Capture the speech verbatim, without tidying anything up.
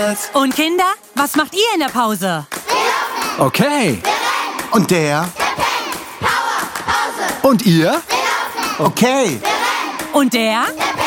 Vorwärts. Und Kinder, was macht ihr in der Pause? Okay. Und der? Und ihr? Okay. Und der?